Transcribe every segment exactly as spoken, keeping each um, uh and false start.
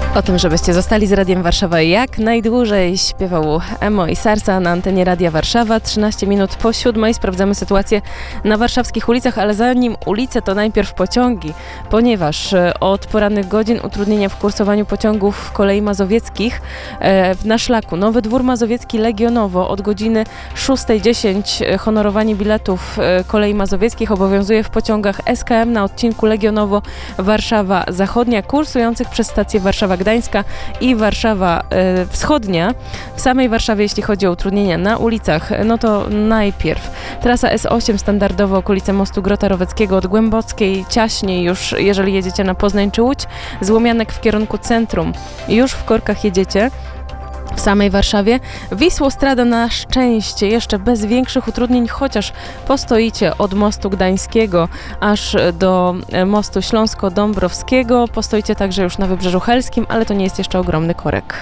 O tym, żebyście zostali z Radiem Warszawa jak najdłużej, śpiewał Emo i Sarsa na antenie Radia Warszawa. trzynaście minut po siódmej sprawdzamy sytuację na warszawskich ulicach, ale zanim ulice, to najpierw pociągi, ponieważ od porannych godzin utrudnienia w kursowaniu pociągów kolei mazowieckich na szlaku Nowy Dwór Mazowiecki Legionowo od godziny szósta dziesięć honorowanie biletów kolei mazowieckich obowiązuje w pociągach S K M na odcinku Legionowo Warszawa Zachodnia kursujących przez stację Warszawa Gdańska i Warszawa e, Wschodnia. W samej Warszawie, jeśli chodzi o utrudnienia na ulicach, no to najpierw trasa S osiem standardowo okolice mostu Grota Roweckiego od Głębockiej, ciaśniej już, jeżeli jedziecie na Poznań czy Łódź, Złomianek w kierunku centrum. Już w korkach jedziecie. W samej Warszawie Wisłostrada na szczęście jeszcze bez większych utrudnień, chociaż postoicie od mostu Gdańskiego aż do mostu Śląsko-Dąbrowskiego. Postoicie także już na Wybrzeżu Helskim, ale to nie jest jeszcze ogromny korek.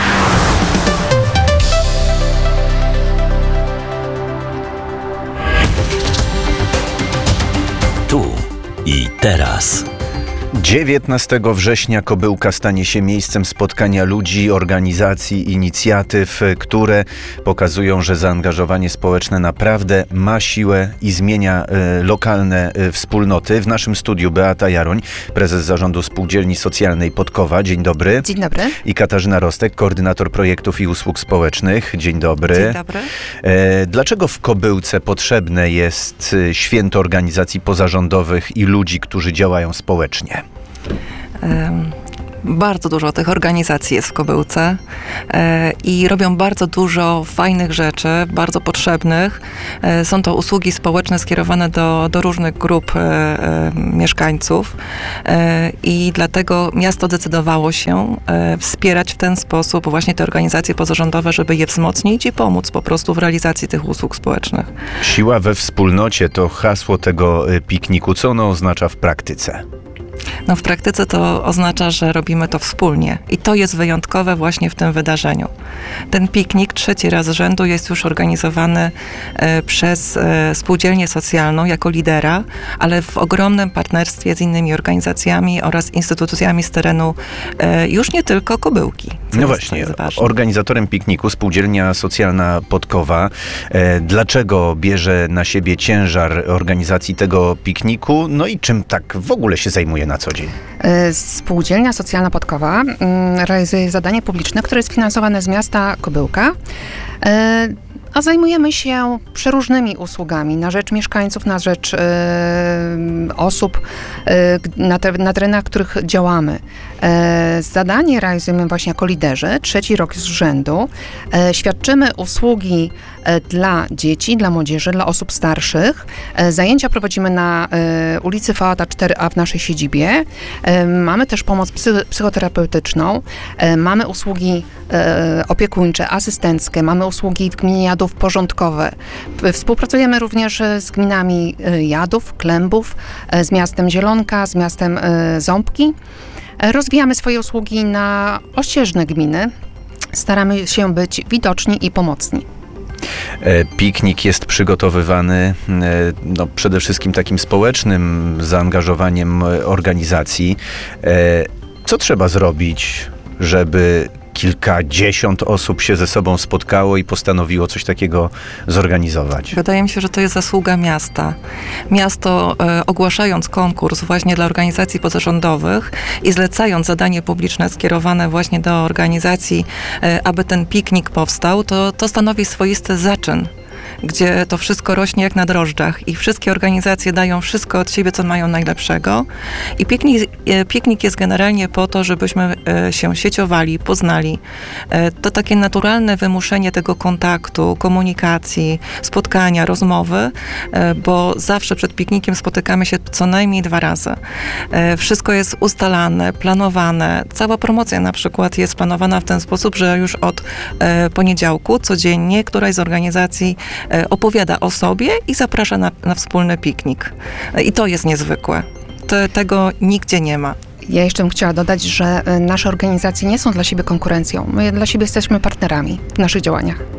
Tu i teraz. dziewiętnastego września Kobyłka stanie się miejscem spotkania ludzi, organizacji, inicjatyw, które pokazują, że zaangażowanie społeczne naprawdę ma siłę i zmienia e, lokalne e, wspólnoty. W naszym studiu Beata Jaroń, prezes zarządu Spółdzielni Socjalnej Podkowa. Dzień dobry. Dzień dobry. I Katarzyna Rostek, koordynator projektów i usług społecznych. Dzień dobry. Dzień dobry. E, dlaczego w Kobyłce potrzebne jest święto organizacji pozarządowych i ludzi, którzy działają społecznie? Um. Bardzo dużo tych organizacji jest w Kobyłce e, i robią bardzo dużo fajnych rzeczy, bardzo potrzebnych. E, są to usługi społeczne skierowane do, do różnych grup e, e, mieszkańców e, i dlatego miasto decydowało się e, wspierać w ten sposób właśnie te organizacje pozarządowe, żeby je wzmocnić i pomóc po prostu w realizacji tych usług społecznych. Siła we wspólnocie to hasło tego pikniku. Co ono oznacza w praktyce? No w praktyce to oznacza, że robimy to wspólnie i to jest wyjątkowe właśnie w tym wydarzeniu. Ten piknik trzeci raz z rzędu jest już organizowany e, przez e, Spółdzielnię Socjalną jako lidera, ale w ogromnym partnerstwie z innymi organizacjami oraz instytucjami z terenu e, już nie tylko Kobyłki. No właśnie, organizatorem pikniku Spółdzielnia Socjalna Podkowa. E, dlaczego bierze na siebie ciężar organizacji tego pikniku? No i czym tak w ogóle się zajmuje na co dzień? Spółdzielnia Socjalna Podkowa realizuje zadanie publiczne, które jest finansowane z miasta Kobyłka, a zajmujemy się przeróżnymi usługami na rzecz mieszkańców, na rzecz e, osób e, na, te, na terenach, których działamy. E, zadanie realizujemy właśnie jako liderzy, trzeci rok z rzędu. E, świadczymy usługi e, dla dzieci, dla młodzieży, dla osób starszych. E, zajęcia prowadzimy na e, ulicy Fałata cztery A w naszej siedzibie. E, mamy też pomoc psy, psychoterapeutyczną. E, mamy usługi e, opiekuńcze, asystenckie. Mamy usługi w gminie Jadów porządkowe. Współpracujemy również z gminami Jadów, Klębów, z miastem Zielonka, z miastem Ząbki. Rozwijamy swoje usługi na ościeżne gminy. Staramy się być widoczni i pomocni. Piknik jest przygotowywany no, przede wszystkim takim społecznym zaangażowaniem organizacji. Co trzeba zrobić, żeby kilkadziesiąt osób się ze sobą spotkało i postanowiło coś takiego zorganizować? Wydaje mi się, że to jest zasługa miasta. Miasto e, ogłaszając konkurs właśnie dla organizacji pozarządowych i zlecając zadanie publiczne skierowane właśnie do organizacji, e, aby ten piknik powstał, to, to stanowi swoisty zaczyn, gdzie to wszystko rośnie jak na drożdżach i wszystkie organizacje dają wszystko od siebie, co mają najlepszego. I piknik, piknik jest generalnie po to, żebyśmy się sieciowali, poznali. To takie naturalne wymuszenie tego kontaktu, komunikacji, spotkania, rozmowy, bo zawsze przed piknikiem spotykamy się co najmniej dwa razy. Wszystko jest ustalane, planowane. Cała promocja na przykład jest planowana w ten sposób, że już od poniedziałku codziennie któraś z organizacji opowiada o sobie i zaprasza na, na wspólny piknik. I to jest niezwykłe. Te, tego nigdzie nie ma. Ja jeszcze bym chciała dodać, że nasze organizacje nie są dla siebie konkurencją. My dla siebie jesteśmy partnerami w naszych działaniach.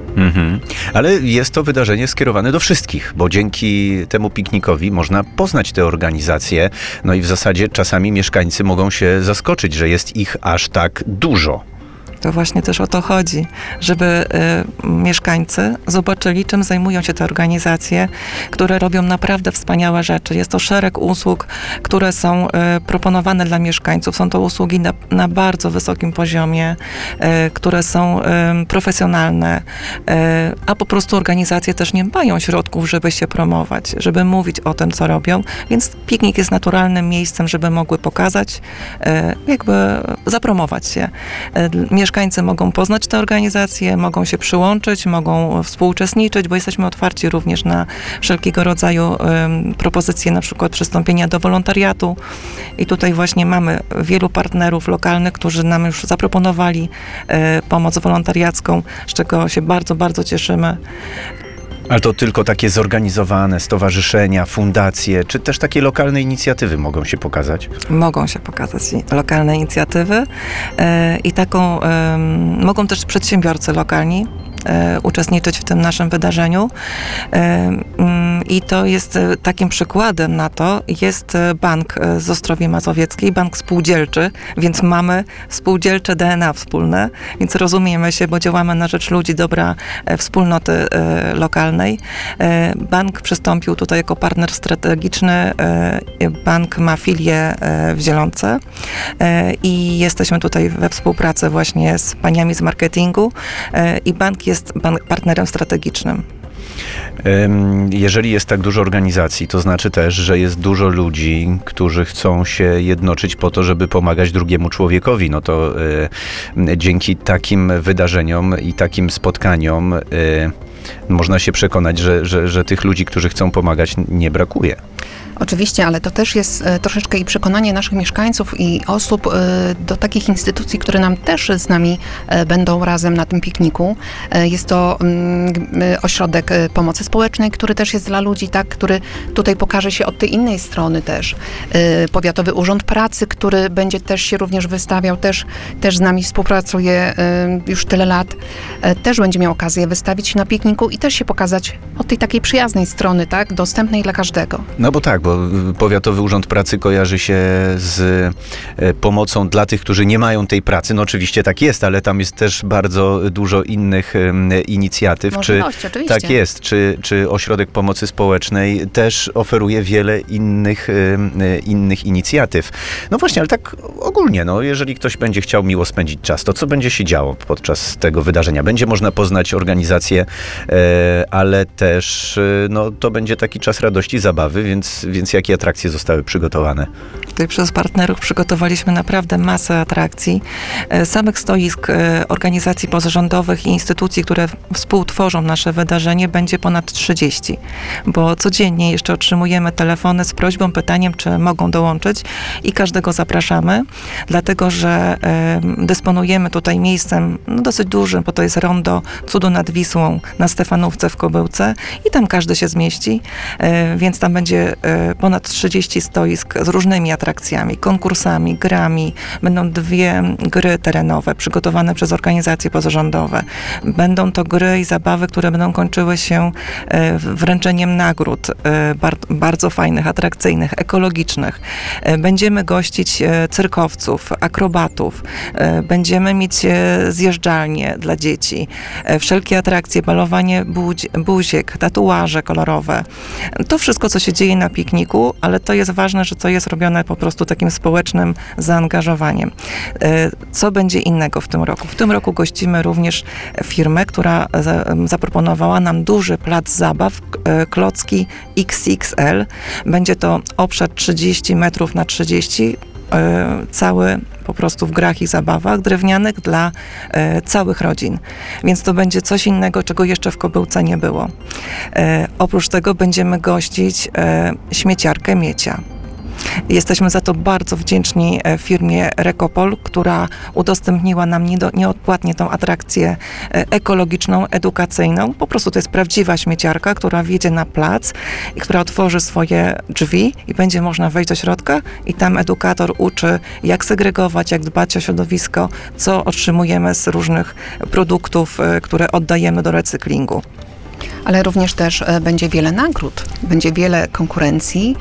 Mhm. Ale jest to wydarzenie skierowane do wszystkich, bo dzięki temu piknikowi można poznać te organizacje, no i w zasadzie czasami mieszkańcy mogą się zaskoczyć, że jest ich aż tak dużo. To właśnie też o to chodzi, żeby y, mieszkańcy zobaczyli, czym zajmują się te organizacje, które robią naprawdę wspaniałe rzeczy. Jest to szereg usług, które są y, proponowane dla mieszkańców. Są to usługi na, na bardzo wysokim poziomie, y, które są y, profesjonalne, y, a po prostu organizacje też nie mają środków, żeby się promować, żeby mówić o tym, co robią, więc piknik jest naturalnym miejscem, żeby mogły pokazać, y, jakby zapromować się. Y, Mieszkańcy mogą poznać te organizacje, mogą się przyłączyć, mogą współuczestniczyć, bo jesteśmy otwarci również na wszelkiego rodzaju um, propozycje, na przykład przystąpienia do wolontariatu. I tutaj właśnie mamy wielu partnerów lokalnych, którzy nam już zaproponowali e, pomoc wolontariacką, z czego się bardzo, bardzo cieszymy. Ale to tylko takie zorganizowane stowarzyszenia, fundacje, czy też takie lokalne inicjatywy mogą się pokazać? Mogą się pokazać lokalne inicjatywy e, i taką e, mogą też przedsiębiorcy lokalni e, uczestniczyć w tym naszym wydarzeniu. E, I to jest e, takim przykładem na to jest bank z Ostrowi Mazowieckiej, bank spółdzielczy, więc mamy spółdzielcze D N A wspólne, więc rozumiemy się, bo działamy na rzecz ludzi, dobra e, wspólnoty e, lokalnej. Bank przystąpił tutaj jako partner strategiczny. Bank ma filię w Zielonce i jesteśmy tutaj we współpracy właśnie z paniami z marketingu i bank jest bank partnerem strategicznym. Jeżeli jest tak dużo organizacji, to znaczy też, że jest dużo ludzi, którzy chcą się jednoczyć po to, żeby pomagać drugiemu człowiekowi. No to y, dzięki takim wydarzeniom i takim spotkaniom y, można się przekonać, że, że, że tych ludzi, którzy chcą pomagać, nie brakuje. Oczywiście, ale to też jest e, troszeczkę i przekonanie naszych mieszkańców i osób e, do takich instytucji, które nam też z nami e, będą razem na tym pikniku. E, jest to mm, e, ośrodek e, pomocy społecznej, który też jest dla ludzi, tak, który tutaj pokaże się od tej innej strony też. E, Powiatowy Urząd Pracy, który będzie też się również wystawiał, też, też z nami współpracuje e, już tyle lat, e, też będzie miał okazję wystawić się na pikniku i też się pokazać od tej takiej przyjaznej strony, tak, dostępnej dla każdego. No bo tak, bo Powiatowy Urząd Pracy kojarzy się z pomocą dla tych, którzy nie mają tej pracy. No oczywiście tak jest, ale tam jest też bardzo dużo innych inicjatyw. Czy, oczywiście. tak jest. Czy, czy Ośrodek Pomocy Społecznej też oferuje wiele innych, innych inicjatyw. No właśnie, ale tak ogólnie, no, jeżeli ktoś będzie chciał miło spędzić czas, to co będzie się działo podczas tego wydarzenia? Będzie można poznać organizację, ale też no, to będzie taki czas radości, zabawy, więc, więc jakie atrakcje zostały przygotowane? Tutaj przez partnerów przygotowaliśmy naprawdę masę atrakcji. Samych stoisk organizacji pozarządowych i instytucji, które współtworzą nasze wydarzenie, będzie ponad trzydzieści, bo codziennie jeszcze otrzymujemy telefony z prośbą, pytaniem, czy mogą dołączyć i każdego zapraszamy, dlatego że dysponujemy tutaj miejscem no, dosyć dużym, bo to jest rondo Cudu nad Wisłą na Stefanówce w Kobyłce i tam każdy się zmieści, więc tam będzie ponad trzydzieści stoisk z różnymi atrakcjami, konkursami, grami. Będą dwie gry terenowe przygotowane przez organizacje pozarządowe. Będą to gry i zabawy, które będą kończyły się wręczeniem nagród bardzo fajnych, atrakcyjnych, ekologicznych. Będziemy gościć cyrkowców, akrobatów. Będziemy mieć zjeżdżalnie dla dzieci. Wszelkie atrakcje, balowanie buziek, tatuaże kolorowe. To wszystko, co się dzieje na pikniku, ale to jest ważne, że to jest robione po prostu takim społecznym zaangażowaniem. Co będzie innego w tym roku? W tym roku gościmy również firmę, która zaproponowała nam duży plac zabaw, klocki X X L. Będzie to obszar trzydzieści metrów na trzydzieści, cały po prostu w grach i zabawach drewnianych dla e, całych rodzin. Więc to będzie coś innego, czego jeszcze w Kobyłce nie było. E, oprócz tego będziemy gościć e, śmieciarkę Miecia. Jesteśmy za to bardzo wdzięczni firmie Rekopol, która udostępniła nam nieodpłatnie tą atrakcję ekologiczną, edukacyjną. Po prostu to jest prawdziwa śmieciarka, która wjedzie na plac i która otworzy swoje drzwi i będzie można wejść do środka i tam edukator uczy, jak segregować, jak dbać o środowisko, co otrzymujemy z różnych produktów, które oddajemy do recyklingu. Ale również też e, będzie wiele nagród, będzie wiele konkurencji,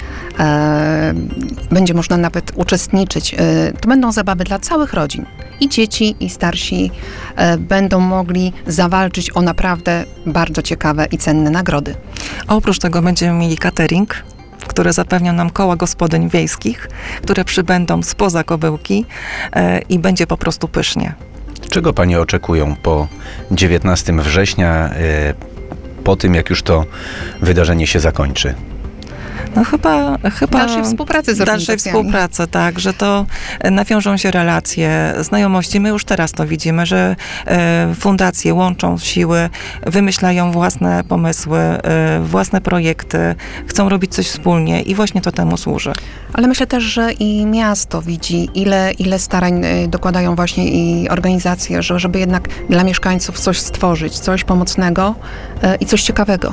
e, będzie można nawet uczestniczyć. E, to będą zabawy dla całych rodzin. I dzieci, i starsi e, będą mogli zawalczyć o naprawdę bardzo ciekawe i cenne nagrody. A oprócz tego będziemy mieli catering, które zapewnią nam koła gospodyń wiejskich, które przybędą spoza Kobyłki e, i będzie po prostu pysznie. Czego panie oczekują po dziewiętnastego września, y, po tym jak już to wydarzenie się zakończy? No chyba... chyba Dalszej współpracy z Dalszej organizacjami. współpracy, tak, że to nawiążą się relacje, znajomości. My już teraz to widzimy, że e, fundacje łączą siły, wymyślają własne pomysły, e, własne projekty, chcą robić coś wspólnie i właśnie to temu służy. Ale myślę też, że i miasto widzi, ile, ile starań y, dokładają właśnie i organizacje, że, żeby jednak dla mieszkańców coś stworzyć, coś pomocnego y, i coś ciekawego.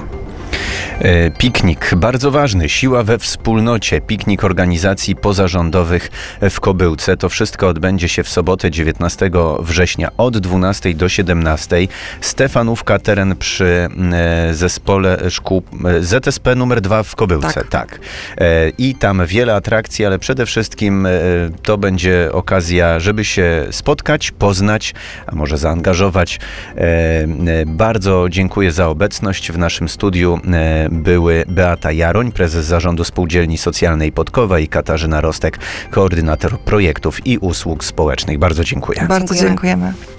E, Piknik, bardzo ważny, siła we wspólnocie, piknik organizacji pozarządowych w Kobyłce. To wszystko odbędzie się w sobotę dziewiętnastego września od dwunastej do siedemnastej. Stefanówka, teren przy e, zespole szkół e, Z S P numer dwa w Kobyłce. Tak. tak. E, I tam wiele atrakcji, ale przede wszystkim e, to będzie okazja, żeby się spotkać, poznać, a może zaangażować. E, e, bardzo dziękuję za obecność w naszym studiu. Były Beata Jaroń, prezes Zarządu Spółdzielni Socjalnej Podkowa, i Katarzyna Rostek, koordynator projektów i usług społecznych. Bardzo dziękuję. Bardzo Dziękujemy. dziękujemy.